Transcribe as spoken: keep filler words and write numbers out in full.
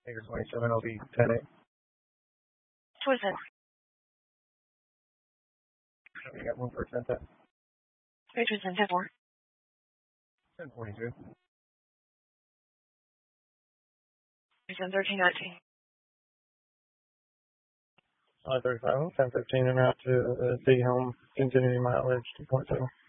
Figure twenty-seven will be ten eight. twenty-seven. We got one for ten ten. Patrons in ten four. ten forty-two. Patrons thirteen nineteen. five thirty-five, ten fifteen, and route to uh, the home, continuing mileage two point seven.